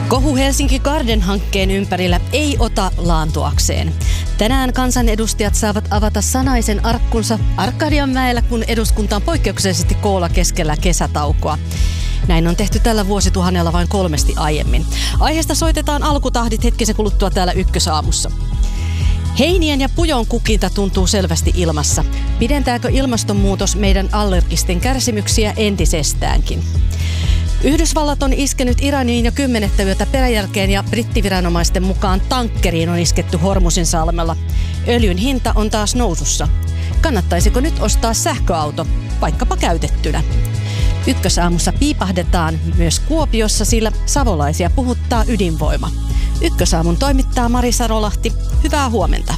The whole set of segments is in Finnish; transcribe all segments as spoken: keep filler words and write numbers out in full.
Kohu Helsinki Garden-hankkeen ympärillä ei ota laantuakseen. Tänään kansanedustajat saavat avata sanaisen arkkunsa Arkadianmäellä, kun eduskunta on poikkeuksellisesti koolla keskellä kesätaukoa. Näin on tehty tällä vuosituhannella vain kolmesti aiemmin. Aiheesta soitetaan alkutahdit hetkisen kuluttua täällä Ykkösaamussa. Heinien ja pujon kukinta tuntuu selvästi ilmassa. Pidentääkö ilmastonmuutos meidän allergisten kärsimyksiä entisestäänkin? Yhdysvallat on iskenyt Iraniin jo kymmenettä yötä peräjälkeen ja brittiviranomaisten mukaan tankkeriin on isketty Hormusin salmella. Öljyn hinta on taas nousussa. Kannattaisiko nyt ostaa sähköauto, vaikkapa käytettynä? Ykkösaamussa piipahdetaan myös Kuopiossa, sillä savolaisia puhuttaa ydinvoima. Ykkösaamun toimittaa Mari Sarolahti. Hyvää huomenta.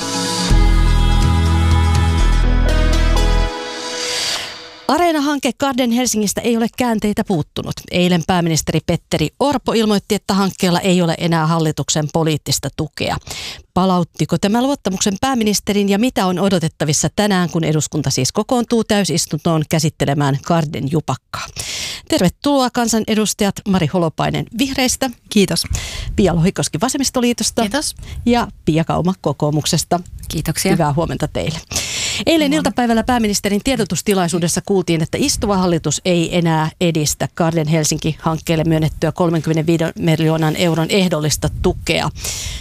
Areena-hanke Garden Helsingistä ei ole käänteitä puuttunut. Eilen pääministeri Petteri Orpo ilmoitti, että hankkeella ei ole enää hallituksen poliittista tukea. Palauttiko tämä luottamuksen pääministerin ja mitä on odotettavissa tänään, kun eduskunta siis kokoontuu täysistuntoon käsittelemään Garden jupakkaa? Tervetuloa kansanedustajat Mari Holopainen Vihreistä. Kiitos. Pia Lohikoski Vasemmistoliitosta. Kiitos. Ja Pia Kauma Kokoomuksesta. Kiitoksia. Hyvää huomenta teille. Eilen iltapäivällä pääministerin tiedotustilaisuudessa kuultiin, että istuva hallitus ei enää edistä Garden Helsinki-hankkeelle myönnettyä kolmekymmentäviisi miljoonan euron ehdollista tukea.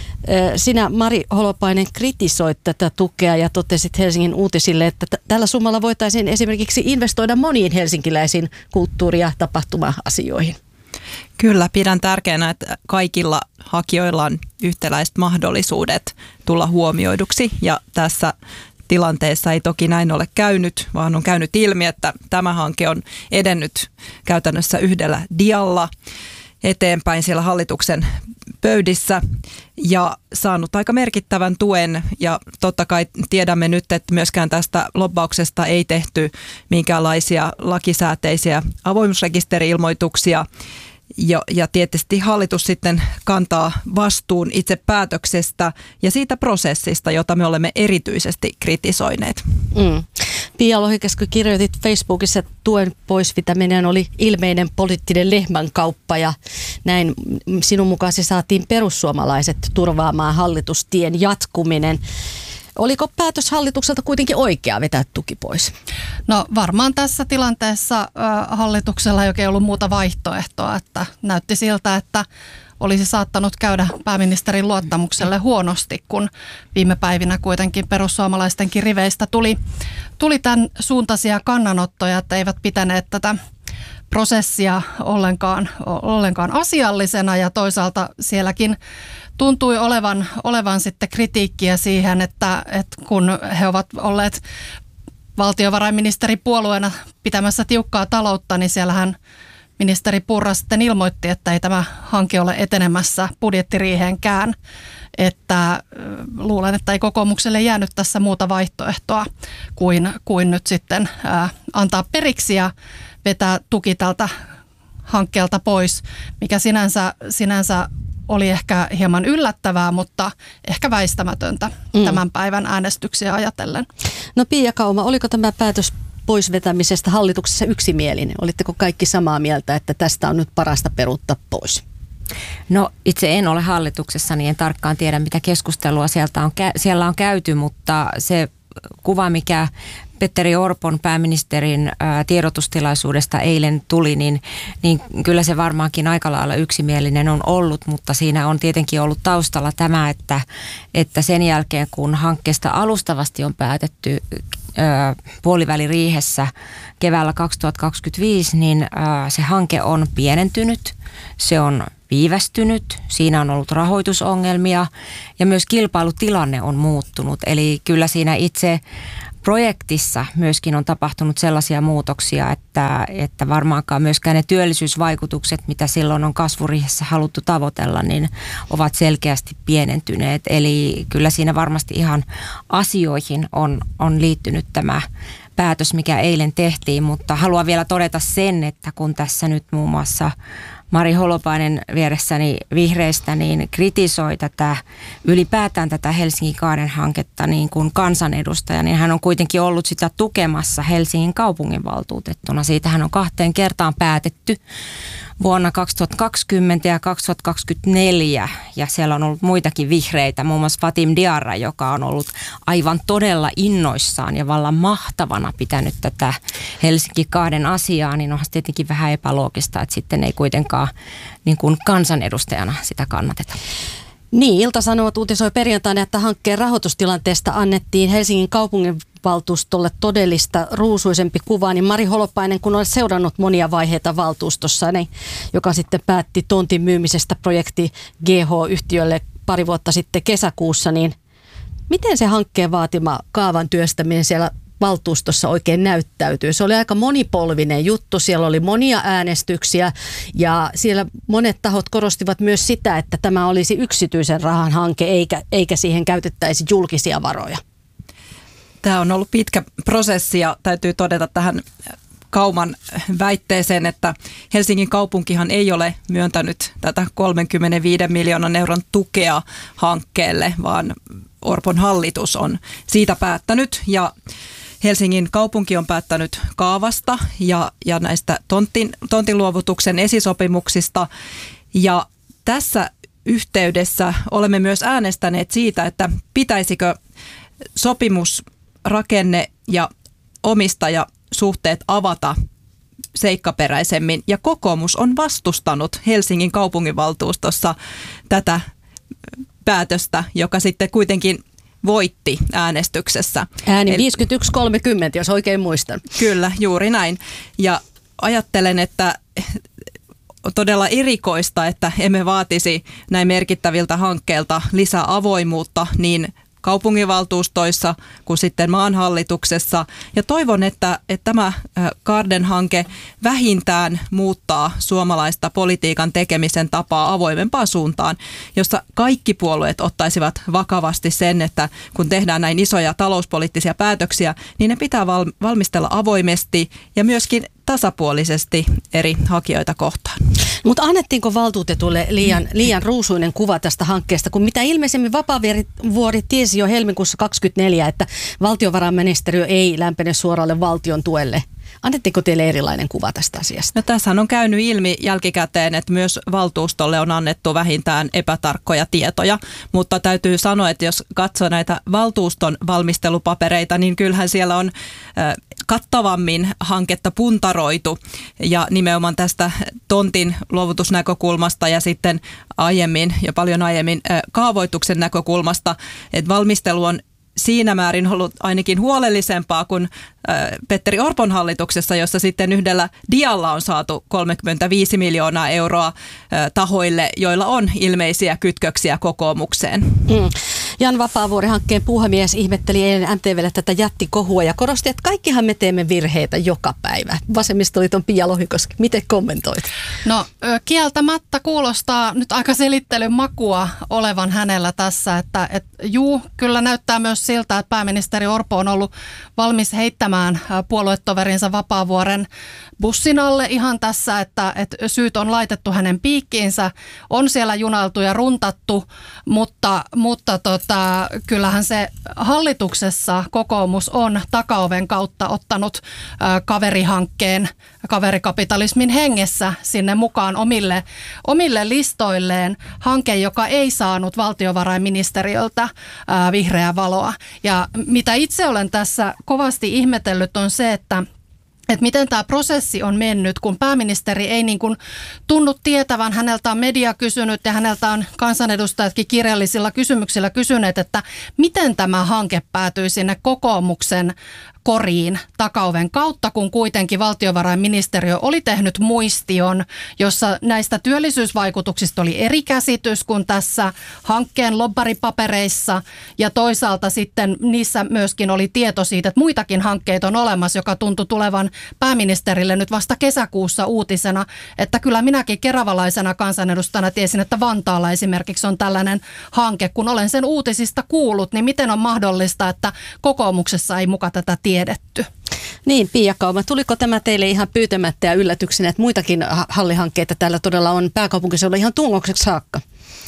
Sinä, Mari Holopainen, kritisoit tätä tukea ja totesit Helsingin Uutisille, että t- tällä summalla voitaisiin esimerkiksi investoida moniin helsinkiläisiin kulttuuri- ja tapahtuma-asioihin. Kyllä, pidän tärkeänä, että kaikilla hakijoilla on yhtäläiset mahdollisuudet tulla huomioiduksi ja tässä tilanteessa ei toki näin ole käynyt, vaan on käynyt ilmi, että tämä hanke on edennyt käytännössä yhdellä dialla eteenpäin siellä hallituksen pöydissä ja saanut aika merkittävän tuen ja totta kai tiedämme nyt, että myöskään tästä lobbauksesta ei tehty minkäänlaisia lakisääteisiä avoimuusrekisteri-ilmoituksia. Ja, ja tietysti hallitus sitten kantaa vastuun itse päätöksestä ja siitä prosessista, jota me olemme erityisesti kritisoineet. Mm. Pia Lohikoski, kirjoitit Facebookissa, että tuen poisvetäminen oli ilmeinen poliittinen lehmänkauppa ja näin sinun mukaan se saatiin perussuomalaiset turvaamaan hallitustien jatkuminen. Oliko päätös hallitukselta kuitenkin oikea vetää tuki pois? No varmaan tässä tilanteessa äh, hallituksella ei oikein ollut muuta vaihtoehtoa, että näytti siltä, että olisi saattanut käydä pääministerin luottamukselle huonosti, kun viime päivinä kuitenkin perussuomalaistenkin riveistä tuli, tuli tämän suuntaisia kannanottoja, että eivät pitäneet tätä prosessia ollenkaan, ollenkaan asiallisena ja toisaalta sielläkin tuntui olevan, olevan sitten kritiikkiä siihen, että, että kun he ovat olleet valtiovarainministeripuolueena pitämässä tiukkaa taloutta, niin siellähän ministeri Purra sitten ilmoitti, että ei tämä hanke ole etenemässä budjettiriiheenkään. Että luulen, että ei kokoomukselle jäänyt tässä muuta vaihtoehtoa kuin, kuin nyt sitten ää, antaa periksi ja vetää tuki tältä hankkeelta pois, mikä sinänsä, sinänsä oli ehkä hieman yllättävää, mutta ehkä väistämätöntä mm. tämän päivän äänestyksiä ajatellen. No Pia Kauma, oliko tämä päätös poisvetämisestä hallituksessa yksimielinen? Olitteko kaikki samaa mieltä, että tästä on nyt parasta peruuttaa pois? No itse en ole hallituksessa, niin en tarkkaan tiedä, mitä keskustelua sieltä on, siellä on käyty, mutta se kuva, mikä Petteri Orpon pääministerin ää, tiedotustilaisuudesta eilen tuli, niin, niin kyllä se varmaankin aika lailla yksimielinen on ollut, mutta siinä on tietenkin ollut taustalla tämä, että, että sen jälkeen kun hankkeesta alustavasti on päätetty ää, puoliväliriihessä keväällä kaksituhattakaksikymmentäviisi, niin ää, se hanke on pienentynyt, se on viivästynyt, siinä on ollut rahoitusongelmia ja myös kilpailutilanne on muuttunut, eli kyllä siinä itse projektissa myöskin on tapahtunut sellaisia muutoksia, että, että varmaankaan myöskään ne työllisyysvaikutukset, mitä silloin on kasvuriihessä haluttu tavoitella, niin ovat selkeästi pienentyneet. Eli kyllä siinä varmasti ihan asioihin on, on liittynyt tämä päätös, mikä eilen tehtiin, mutta haluan vielä todeta sen, että kun tässä nyt muun muassa Mari Holopainen vieressäni vihreistä niin kritisoi tätä, ylipäätään tätä Helsingin-Kaaden hanketta niin kuin kansanedustaja, niin hän on kuitenkin ollut sitä tukemassa Helsingin kaupunginvaltuutettuna. Siitä hän on kahteen kertaan päätetty vuonna kaksituhattakaksikymmentä ja kaksituhattakaksikymmentäneljä, ja siellä on ollut muitakin vihreitä, muun muassa Fatim Diarra, joka on ollut aivan todella innoissaan ja vallan mahtavana pitänyt tätä Helsinki-Kaaden asiaa, niin onhan tietenkin vähän epäloogista, että sitten ei kuitenkaan niin kuin kansanedustajana sitä kannateta. Niin, Ilta-Sanomat uutisoi perjantaina, että hankkeen rahoitustilanteesta annettiin Helsingin kaupunginvaltuustolle todellista ruusuisempi kuva, niin Mari Holopainen, kun olet seurannut monia vaiheita valtuustossa, niin, joka sitten päätti tontin myymisestä projekti G H-yhtiölle pari vuotta sitten kesäkuussa, niin miten se hankkeen vaatima kaavan työstäminen siellä valtuustossa oikein näyttäytyy? Se oli aika monipolvinen juttu, siellä oli monia äänestyksiä ja siellä monet tahot korostivat myös sitä, että tämä olisi yksityisen rahan hanke eikä, eikä siihen käytettäisi julkisia varoja. Tämä on ollut pitkä prosessi ja täytyy todeta tähän Kauman väitteeseen, että Helsingin kaupunkihan ei ole myöntänyt tätä kolmekymmentäviisi miljoonan euron tukea hankkeelle, vaan Orpon hallitus on siitä päättänyt ja Helsingin kaupunki on päättänyt kaavasta ja, ja näistä tontin, tontinluovutuksen esisopimuksista ja tässä yhteydessä olemme myös äänestäneet siitä, että pitäisikö sopimusrakenne ja omistajasuhteet avata seikkaperäisemmin ja kokoomus on vastustanut Helsingin kaupunginvaltuustossa tätä päätöstä, joka sitten kuitenkin voitti äänestyksessä. Ääni viisikymmentäyksi kolmekymmentä, jos oikein muistan. Kyllä, juuri näin. Ja ajattelen, että on todella erikoista, että emme vaatisi näin merkittäviltä hankkeilta lisää avoimuutta niin kaupunginvaltuustoissa kuin sitten maanhallituksessa. Ja toivon, että, että tämä Kaaden-hanke vähintään muuttaa suomalaista politiikan tekemisen tapaa avoimempaan suuntaan, jossa kaikki puolueet ottaisivat vakavasti sen, että kun tehdään näin isoja talouspoliittisia päätöksiä, niin ne pitää valmistella avoimesti ja myöskin tasapuolisesti eri hakijoita kohtaan. Mutta annettiinko valtuutetulle liian, liian ruusuinen kuva tästä hankkeesta, kun mitä ilmeisemmin Vapaavuori tiesi jo helmikuussa kaksikymmentäneljä, että valtiovarainministeriö ei lämpene suoralle valtion tuelle. Annettiinko teille erilainen kuva tästä asiasta? No, tässähän on käynyt ilmi jälkikäteen, että myös valtuustolle on annettu vähintään epätarkkoja tietoja, mutta täytyy sanoa, että jos katsoo näitä valtuuston valmistelupapereita, niin kyllähän siellä on äh, kattavammin hanketta puntaroitu ja nimenomaan tästä tontin luovutusnäkökulmasta ja sitten aiemmin ja paljon aiemmin äh, kaavoituksen näkökulmasta, että valmistelu on siinä määrin ollut ainakin huolellisempaa kuin Petteri Orpon hallituksessa, jossa sitten yhdellä dialla on saatu kolmekymmentäviisi miljoonaa euroa tahoille, joilla on ilmeisiä kytköksiä kokoomukseen. Mm. Jan Vapaavuori-hankkeen puhemies ihmetteli eilen M T V:lle tätä jättikohua ja korosti, että kaikkihan me teemme virheitä joka päivä. Vasemmistoliiton Pia Lohikoski, miten kommentoit? No kieltämättä kuulostaa nyt aika selittelyn makua olevan hänellä tässä, että et, juu, kyllä näyttää myös siltä, että pääministeri Orpo on ollut valmis heittämään puoluetoverinsa Vapaavuoren bussin alle ihan tässä, että, että syyt on laitettu hänen piikkiinsä, on siellä junailtu ja runtattu, mutta, mutta tota, kyllähän se hallituksessa kokoomus on takaoven kautta ottanut ä, kaverihankkeen, kaverikapitalismin hengessä sinne mukaan omille, omille listoilleen hanke, joka ei saanut valtiovarainministeriöltä ä, vihreää valoa. Ja mitä itse olen tässä kovasti ihmetellyt on se, että että miten tämä prosessi on mennyt, kun pääministeri ei niin kuin tunnu tietävän, häneltä on media kysynyt ja häneltä on kansanedustajatkin kirjallisilla kysymyksillä kysyneet, että miten tämä hanke päätyi sinne kokoomuksen koriin takaoven kautta, kun kuitenkin valtiovarainministeriö oli tehnyt muistion, jossa näistä työllisyysvaikutuksista oli eri käsitys kuin tässä hankkeen lobbaripapereissa ja toisaalta sitten niissä myöskin oli tieto siitä, että muitakin hankkeita on olemassa, joka tuntui tulevan pääministerille nyt vasta kesäkuussa uutisena, että kyllä minäkin keravalaisena kansanedustajana tiesin, että Vantaalla esimerkiksi on tällainen hanke, kun olen sen uutisista kuullut, niin miten on mahdollista, että kokoomuksessa ei muka tätä tiedetty? Niin, Pia Kauma, tuliko tämä teille ihan pyytämättä ja yllätyksenä, että muitakin hallihankkeita täällä todella on pääkaupunkiseudulla ihan tungokseksi saakka?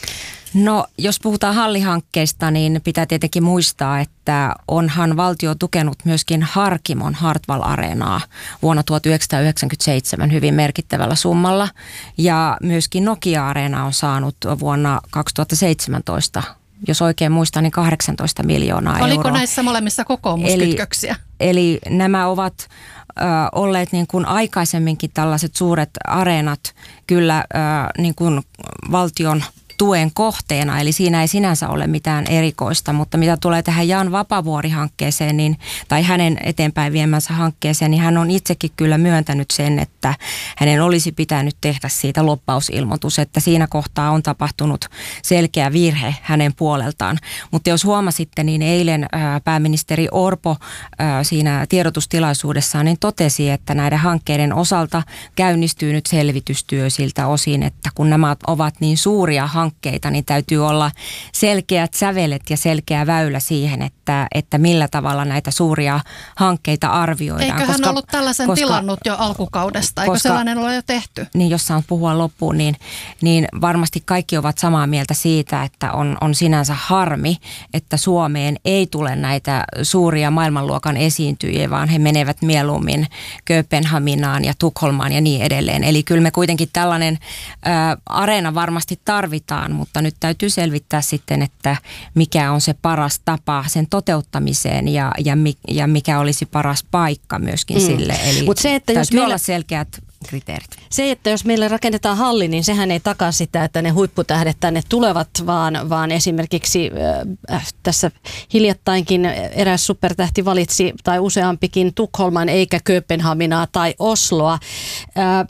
No, jos puhutaan hallihankkeista, niin pitää tietenkin muistaa, että onhan valtio tukenut myöskin Harkimon Hartwall-areenaa vuonna tuhatyhdeksänsataayhdeksänkymmentäseitsemän hyvin merkittävällä summalla. Ja myöskin Nokia-areena on saanut vuonna kaksituhattaseitsemäntoista, jos oikein muistan, niin kahdeksantoista miljoonaa euroa. Oliko näissä molemmissa kokoomuskytköksiä? Eli, eli nämä ovat ö, olleet niin kuin aikaisemminkin tällaiset suuret areenat kyllä ö, niin kuin valtion tuen kohteena, eli siinä ei sinänsä ole mitään erikoista, mutta mitä tulee tähän Jan Vapavuori-hankkeeseen, niin, tai hänen eteenpäin viemänsä hankkeeseen, niin hän on itsekin kyllä myöntänyt sen, että hänen olisi pitänyt tehdä siitä loppausilmoitus, että siinä kohtaa on tapahtunut selkeä virhe hänen puoleltaan. Mutta jos huomasitte, niin eilen ää, pääministeri Orpo ää, siinä tiedotustilaisuudessaan niin totesi, että näiden hankkeiden osalta käynnistyy nyt selvitystyö siltä osin, että kun nämä ovat niin suuria hankkeita, hankkeita, niin täytyy olla selkeät sävelet ja selkeä väylä siihen, että, että millä tavalla näitä suuria hankkeita arvioidaan. Eikö hän ollut tällaisen koska, tilannut jo alkukaudesta? Eikö koska, sellainen ole jo tehty? Niin, jos saan puhua loppuun, niin, niin varmasti kaikki ovat samaa mieltä siitä, että on, on sinänsä harmi, että Suomeen ei tule näitä suuria maailmanluokan esiintyjiä, vaan he menevät mieluummin Kööpenhaminaan ja Tukholmaan ja niin edelleen. Eli kyllä me kuitenkin tällainen ä, areena varmasti tarvitaan, mutta nyt täytyy selvittää sitten, että mikä on se paras tapa sen toteuttamiseen ja, ja, ja mikä olisi paras paikka myöskin mm. sille. Eli Mut se, että täytyy meillä, olla selkeät kriteerit. Se, että jos meille rakennetaan halli, niin sehän ei takaa sitä, että ne huipputähdet tänne tulevat, vaan, vaan esimerkiksi äh, tässä hiljattainkin eräs supertähti valitsi tai useampikin Tukholman eikä Kööpenhaminaa tai Osloa. Äh,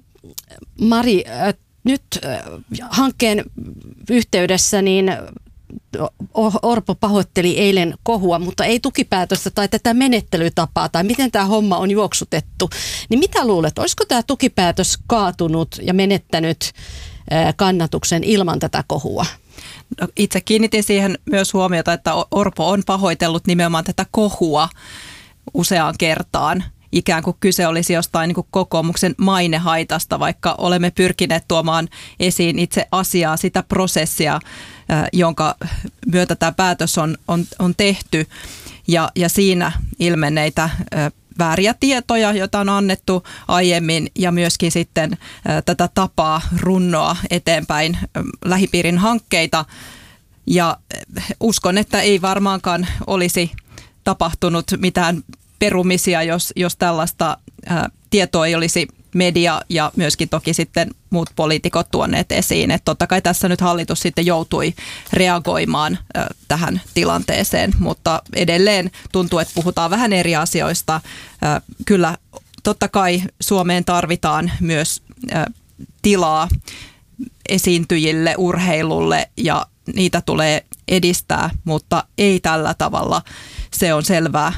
Mari, äh, nyt hankkeen yhteydessä niin Orpo pahoitteli eilen kohua, mutta ei tukipäätöstä tai tätä menettelytapaa tai miten tämä homma on juoksutettu. Niin mitä luulet, olisiko tämä tukipäätös kaatunut ja menettänyt kannatuksen ilman tätä kohua? No, itse kiinnitin siihen myös huomiota, että Orpo on pahoitellut nimenomaan tätä kohua useaan kertaan. Ikään kuin kyse olisi jostain niin kuin kokoomuksen mainehaitasta, vaikka olemme pyrkineet tuomaan esiin itse asiaa, sitä prosessia, jonka myötä tämä päätös on, on, on tehty. Ja, ja siinä ilmenneitä vääriä tietoja, joita on annettu aiemmin, ja myöskin sitten tätä tapaa runnoa eteenpäin lähipiirin hankkeita. Ja uskon, että ei varmaankaan olisi tapahtunut mitään perumisia, jos, jos tällaista ää, tietoa ei olisi media ja myöskin toki sitten muut poliitikot tuoneet esiin. Että totta kai tässä nyt hallitus sitten joutui reagoimaan ää, tähän tilanteeseen, mutta edelleen tuntuu, että puhutaan vähän eri asioista. Ää, kyllä totta kai Suomeen tarvitaan myös ää, tilaa esiintyjille, urheilulle ja niitä tulee edistää, mutta ei tällä tavalla. Se on selvää.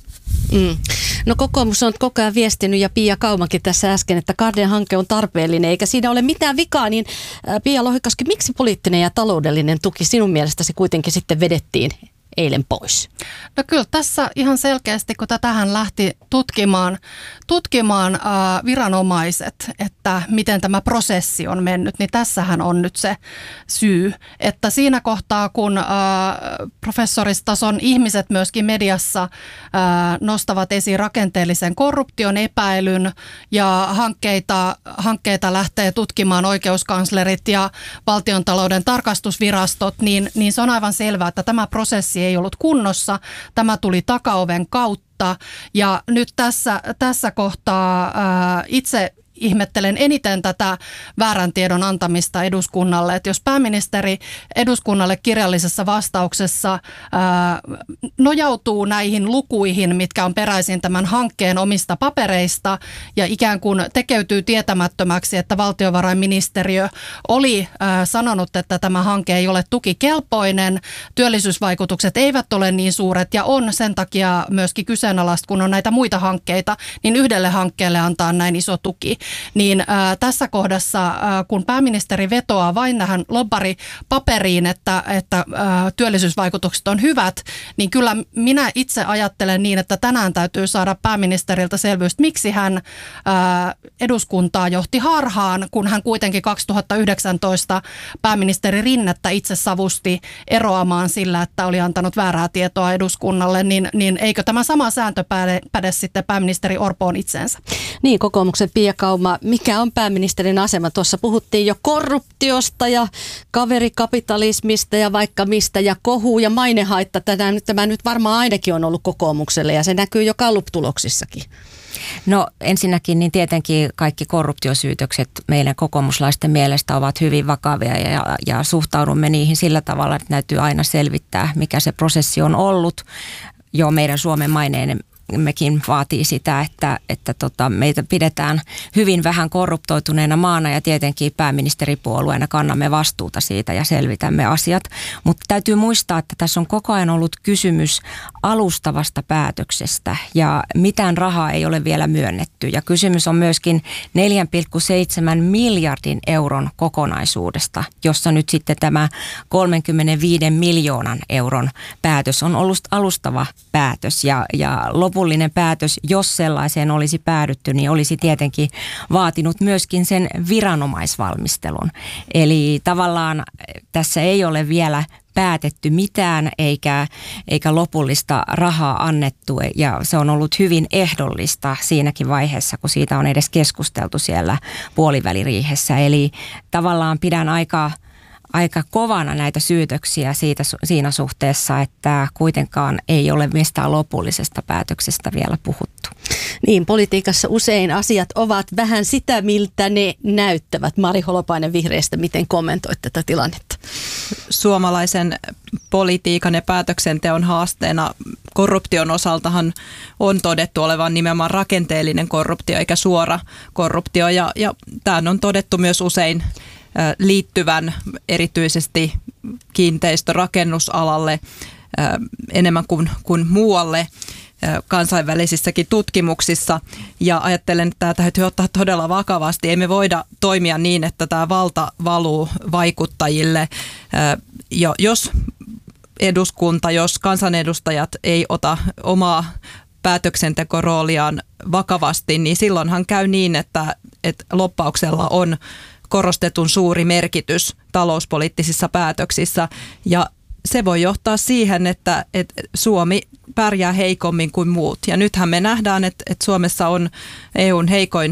Mm. No kokoomus on koko ajan viestinyt ja Pia Kaumakin tässä äsken, että Garden hanke on tarpeellinen eikä siinä ole mitään vikaa, niin Pia Lohikoski, miksi poliittinen ja taloudellinen tuki sinun mielestäsi kuitenkin sitten vedettiin eilen pois? No kyllä tässä ihan selkeästi, kun tätähän lähti tutkimaan, tutkimaan äh, viranomaiset, että miten tämä prosessi on mennyt, niin tässähän on nyt se syy, että siinä kohtaa, kun äh, professoristason ihmiset myöskin mediassa äh, nostavat esiin rakenteellisen korruption epäilyn ja hankkeita, hankkeita lähtee tutkimaan oikeuskanslerit ja valtiontalouden tarkastusvirastot, niin, niin se on aivan selvää, että tämä prosessi ei ollut kunnossa. Tämä tuli takaoven kautta ja nyt tässä, tässä kohtaa ää, itse ihmettelen eniten tätä väärän tiedon antamista eduskunnalle, että jos pääministeri eduskunnalle kirjallisessa vastauksessa ää, nojautuu näihin lukuihin, mitkä on peräisin tämän hankkeen omista papereista ja ikään kuin tekeytyy tietämättömäksi, että valtiovarainministeriö oli ää, sanonut, että tämä hanke ei ole tukikelpoinen, työllisyysvaikutukset eivät ole niin suuret ja on sen takia myöskin kyseenalaista, kun on näitä muita hankkeita, niin yhdelle hankkeelle antaa näin iso tuki. niin ää, tässä kohdassa, ää, kun pääministeri vetoaa vain tähän lobbaripaperiin, että, että ää, työllisyysvaikutukset on hyvät, niin kyllä minä itse ajattelen niin, että tänään täytyy saada pääministeriltä selvyys, miksi hän ää, eduskuntaa johti harhaan, kun hän kuitenkin kaksituhattayhdeksäntoista pääministeri Rinnettä itse savusti eroamaan sillä, että oli antanut väärää tietoa eduskunnalle, niin, niin eikö tämä sama sääntö päde, päde sitten pääministeri Orpoon itseensä? Niin, kokoomuksen Pia Kauma, mikä on pääministerin asema? Tuossa puhuttiin jo korruptiosta ja kaverikapitalismista ja vaikka mistä ja kohu ja mainehaitta. Tämä nyt, tämä nyt varmaan ainakin on ollut kokoomukselle ja se näkyy jo Gallup-tuloksissakin. No ensinnäkin niin tietenkin kaikki korruptiosyytökset meidän kokoomuslaisten mielestä ovat hyvin vakavia ja, ja suhtaudumme niihin sillä tavalla, että täytyy aina selvittää, mikä se prosessi on ollut. Jo meidän Suomen maineen mekin vaatii sitä, että, että tota, meitä pidetään hyvin vähän korruptoituneena maana ja tietenkin pääministeripuolueena kannamme vastuuta siitä ja selvitämme asiat. Mutta täytyy muistaa, että tässä on koko ajan ollut kysymys alustavasta päätöksestä ja mitään rahaa ei ole vielä myönnetty. Ja kysymys on myöskin neljä pilkku seitsemän miljardin euron kokonaisuudesta, jossa nyt sitten tämä kolmekymmentäviisi miljoonan euron päätös on ollut alustava päätös ja, ja lopullinen päätös, jos sellaiseen olisi päädytty, niin olisi tietenkin vaatinut myöskin sen viranomaisvalmistelun. Eli tavallaan tässä ei ole vielä päätetty mitään eikä, eikä lopullista rahaa annettu ja se on ollut hyvin ehdollista siinäkin vaiheessa, kun siitä on edes keskusteltu siellä puoliväliriihessä. Eli tavallaan pidän aika aika kovana näitä syytöksiä siitä, siinä suhteessa, että kuitenkaan ei ole mistään lopullisesta päätöksestä vielä puhuttu. Niin, politiikassa usein asiat ovat vähän sitä, miltä ne näyttävät. Mari Holopainen Vihreistä, miten kommentoit tätä tilannetta? Suomalaisen politiikan ja päätöksenteon haasteena korruption osaltahan on todettu olevan nimenomaan rakenteellinen korruptio eikä suora korruptio ja, ja tämä on todettu myös usein liittyvän erityisesti kiinteistörakennusalalle enemmän kuin, kuin muualle kansainvälisissäkin tutkimuksissa. Ja ajattelen, että tämä täytyy ottaa todella vakavasti. Ei me voida toimia niin, että tämä valta valuu vaikuttajille. Ja jos eduskunta, jos kansanedustajat ei ota omaa päätöksentekorooliaan vakavasti, niin silloinhan käy niin, että, että lobbauksella on korostetun suuri merkitys talouspoliittisissa päätöksissä ja se voi johtaa siihen, että, että Suomi pärjää heikommin kuin muut. Ja nythän me nähdään, että, että Suomessa on E U:n heikoin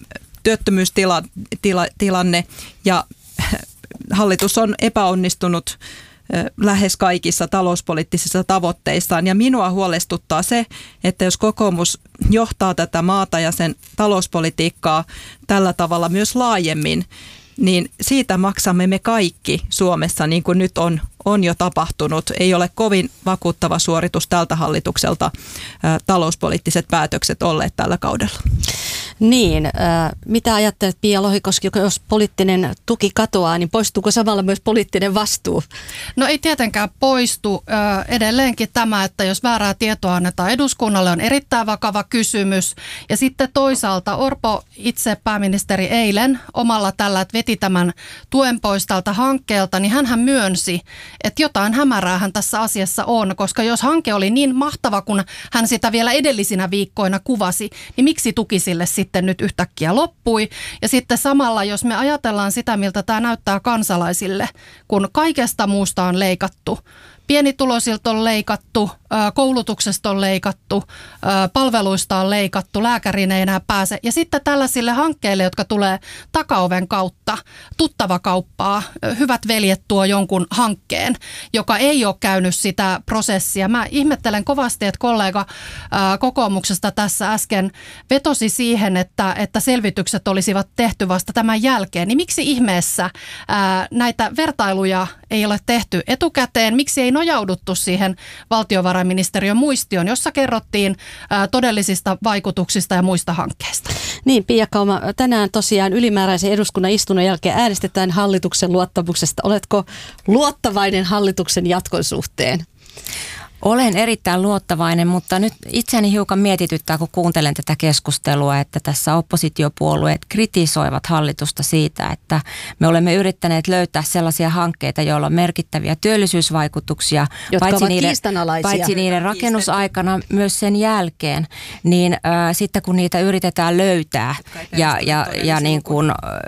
työttömyystilanne ja hallitus on epäonnistunut lähes kaikissa talouspoliittisissa tavoitteissaan. Ja minua huolestuttaa se, että jos kokoomus johtaa tätä maata ja sen talouspolitiikkaa tällä tavalla myös laajemmin, niin siitä maksamme me kaikki Suomessa, niin kuin nyt on, on jo tapahtunut. Ei ole kovin vakuuttava suoritus tältä hallitukselta ä, talouspoliittiset päätökset olleet tällä kaudella. Niin, äh, mitä ajattelet Pia Lohikoski, jos poliittinen tuki katoaa, niin poistuuko samalla myös poliittinen vastuu? No ei tietenkään poistu. Äh, edelleenkin tämä, että jos väärää tietoa annetaan eduskunnalle, on erittäin vakava kysymys. Ja sitten toisaalta Orpo itse pääministeri eilen omalla tällä, että veti tämän tuen pois tältä hankkeelta, niin hänhän myönsi, että jotain hämäräähän tässä asiassa on, koska jos hanke oli niin mahtava, kun hän sitä vielä edellisinä viikkoina kuvasi, niin miksi tuki sille sitten nyt yhtäkkiä loppui. Ja sitten samalla, jos me ajatellaan sitä, miltä tämä näyttää kansalaisille, kun kaikesta muusta on leikattu, pienituloisilta on leikattu, koulutuksesta on leikattu, palveluista on leikattu, lääkäriin ei enää pääse. Ja sitten tällaisille hankkeille, jotka tulee takaoven kautta, tuttava kauppaa, hyvät veljet tuo jonkun hankkeen, joka ei ole käynyt sitä prosessia. Mä ihmettelen kovasti, että kollega kokoomuksesta tässä äsken vetosi siihen, että, että selvitykset olisivat tehty vasta tämän jälkeen. Niin miksi ihmeessä näitä vertailuja ei ole tehty etukäteen? Miksi ei nojauduttu siihen valtiovarainministeriön muistioon, jossa kerrottiin ää, todellisista vaikutuksista ja muista hankkeista? Niin, Pia Kauma, tänään tosiaan ylimääräisen eduskunnan istunnon jälkeen äänestetään hallituksen luottamuksesta. Oletko luottavainen hallituksen jatkon suhteen? Olen erittäin luottavainen, mutta nyt itseäni hiukan mietityttää, kun kuuntelen tätä keskustelua, että tässä oppositiopuolueet kritisoivat hallitusta siitä, että me olemme yrittäneet löytää sellaisia hankkeita, joilla on merkittäviä työllisyysvaikutuksia, jotka paitsi ovat niiden, kiistanalaisia. paitsi niiden rakennusaikana myös sen jälkeen, niin äh, sitten kun niitä yritetään löytää ja, ja, ja niin kuin